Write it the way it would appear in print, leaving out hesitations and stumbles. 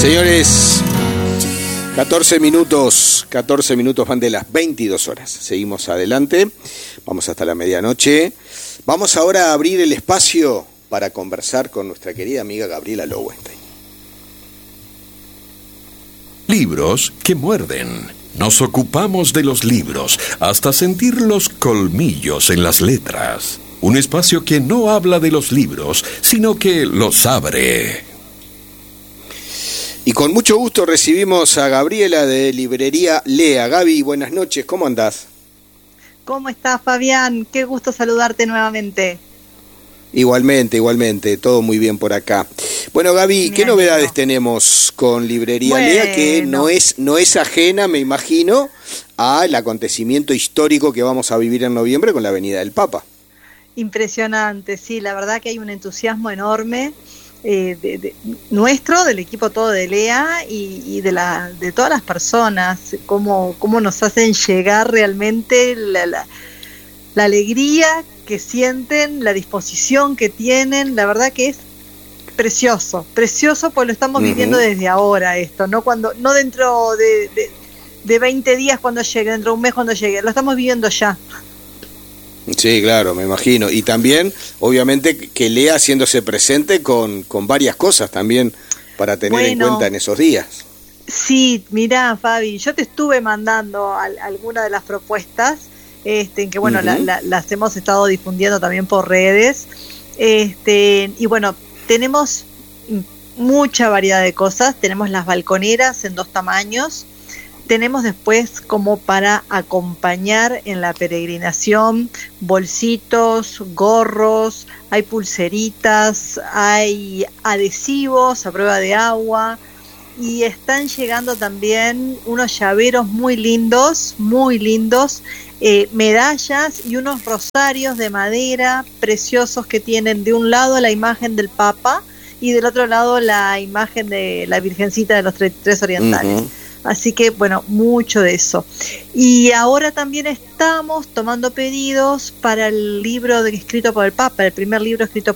Señores, 14 minutos van de las 22 horas. Seguimos adelante, vamos hasta la medianoche. Vamos ahora a abrir el espacio para conversar con nuestra querida amiga Gabriela Lowenstein. Libros que muerden. Nos ocupamos de los libros hasta sentir los colmillos en las letras. Un espacio que no habla de los libros, sino que los abre. Y con mucho gusto recibimos a Gabriela de Librería Lea. Gaby, buenas noches, ¿cómo andás? ¿Cómo estás, Fabián? Qué gusto saludarte nuevamente. Igualmente, todo muy bien por acá. Bueno, Gaby, ¿qué novedades tenemos con Librería Lea? Que no es ajena, me imagino, al acontecimiento histórico que vamos a vivir en noviembre con la Avenida del Papa. Impresionante, sí, la verdad que hay un entusiasmo enorme nuestro, del equipo todo de Lea y de todas las personas, cómo nos hacen llegar realmente la alegría que sienten, la disposición que tienen. La verdad que es precioso, pues lo estamos viviendo desde ahora esto, no dentro de 20 días cuando llegue, dentro de un mes cuando llegue, lo estamos viviendo ya. Sí, claro, me imagino. Y también, obviamente, que Lea haciéndose presente con varias cosas también para tener en cuenta en esos días. Sí, mirá, Fabi, yo te estuve mandando alguna de las propuestas, en que las hemos estado difundiendo también por redes, y bueno, tenemos mucha variedad de cosas. Tenemos las balconeras en 2 tamaños. Tenemos después, como para acompañar en la peregrinación, bolsitos, gorros, hay pulseritas, hay adhesivos a prueba de agua, y están llegando también unos llaveros muy lindos, medallas y unos rosarios de madera preciosos que tienen de un lado la imagen del Papa y del otro lado la imagen de la Virgencita de los 33 Orientales. Así que, bueno, mucho de eso. Y ahora también estamos tomando pedidos para el libro escrito por el Papa, el primer libro escrito